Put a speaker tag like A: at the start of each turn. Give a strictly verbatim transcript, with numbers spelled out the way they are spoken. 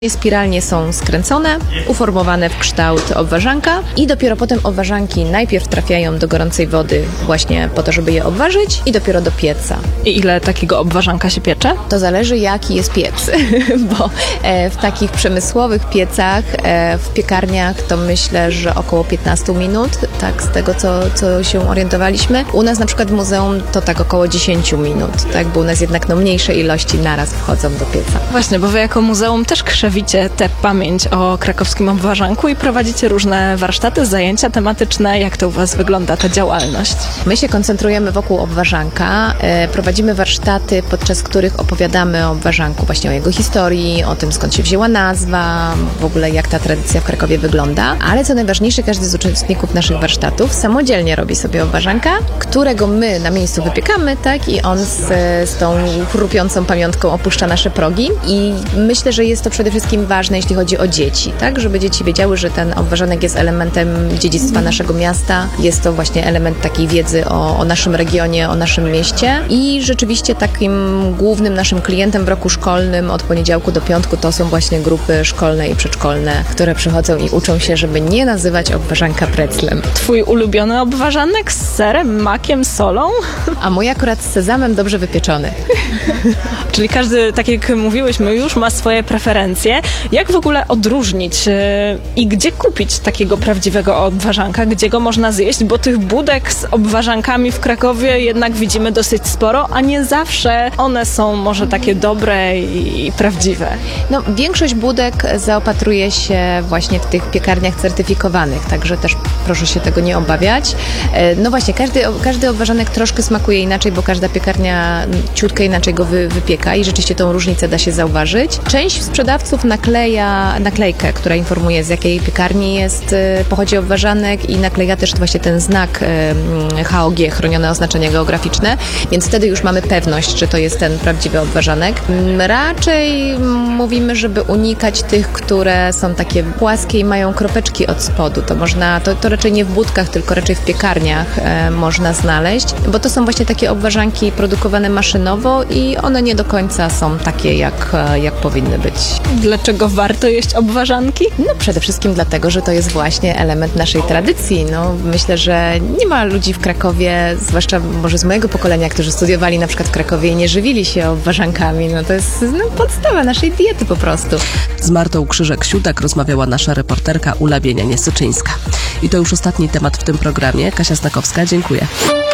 A: Spiralnie są skręcone, uformowane w kształt obwarzanka i dopiero potem obwarzanki najpierw trafiają do gorącej wody właśnie po to, żeby je obważyć i dopiero do pieca.
B: I ile takiego obwarzanka się piecze?
A: To zależy, jaki jest piec, bo w takich przemysłowych piecach, w piekarniach to myślę, że około piętnaście minut, tak z tego, co, co się orientowaliśmy. U nas na przykład w muzeum to tak około dziesięć minut, tak, bo u nas jednak no, mniejsze ilości naraz wchodzą do pieca.
B: Właśnie, bo wy jako muzeum też krzewicie tę pamięć o krakowskim obwarzanku i prowadzicie różne warsztaty, zajęcia tematyczne. Jak to u was wygląda ta działalność?
A: My się koncentrujemy wokół obwarzanka. Prowadzimy warsztaty, podczas których opowiadamy o obwarzanku, właśnie o jego historii, o tym, skąd się wzięła nazwa, w ogóle jak ta tradycja w Krakowie wygląda. Ale co najważniejsze, każdy z uczestników naszych warsztatów samodzielnie robi sobie obwarzanka, którego my na miejscu wypiekamy, tak? I on z, z tą chrupiącą pamiątką opuszcza nasze progi. I myślę, że jest to przede wszystkim ważne, jeśli chodzi o dzieci, tak? Żeby dzieci wiedziały, że ten obwarzanek jest elementem dziedzictwa naszego miasta. Jest to właśnie element takiej wiedzy o, o naszym regionie, o naszym mieście. I rzeczywiście takim głównym naszym klientem w roku szkolnym od poniedziałku do piątku to są właśnie grupy szkolne i przedszkolne, które przychodzą i uczą się, żeby nie nazywać obwarzanka preclem.
B: Twój ulubiony obwarzanek z serem, makiem, solą?
A: A mój akurat z sezamem dobrze wypieczony.
B: Czyli każdy, tak jak mówiłyśmy, już ma swoje preferencje. Jak w ogóle odróżnić yy, i gdzie kupić takiego prawdziwego obwarzanka? Gdzie go można zjeść? Bo tych budek z obwarzankami w Krakowie jednak widzimy dosyć sporo, a nie zawsze one są może takie dobre i, i prawdziwe.
A: No, większość budek zaopatruje się właśnie w tych piekarniach certyfikowanych, także też proszę się tego nie obawiać. No właśnie, każdy, każdy obwarzanek troszkę smakuje inaczej, bo każda piekarnia ciutkę inaczej go wy, wypieka i rzeczywiście tą różnicę da się zauważyć. Część sprzedawców nakleja naklejkę, która informuje, z jakiej piekarni jest, pochodzi obwarzanek i nakleja też właśnie ten znak H O G, chronione oznaczenie geograficzne, więc wtedy już mamy pewność, czy to jest ten prawdziwy obwarzanek. Raczej mówimy, żeby unikać tych, które są takie płaskie i mają kropeczki od spodu. To można, to, to raczej nie w budkach, tylko raczej w piekarniach e, można znaleźć, bo to są właśnie takie obwarzanki produkowane maszynowo i one nie do końca są takie, jak, jak powinny być.
B: Dlaczego warto jeść obwarzanki?
A: No przede wszystkim dlatego, że to jest właśnie element naszej tradycji. No, myślę, że nie ma ludzi w Krakowie, zwłaszcza może z mojego pokolenia, którzy studiowali na przykład w Krakowie i nie żywili się obwarzankami. No to jest no, podstawa naszej diety po prostu.
C: Z Martą Krzyżek-Siutak rozmawiała nasza reporterka Ula Bienianie-Syczyńska. I to już ostatni temat w tym programie. Kasia Snakowska, dziękuję.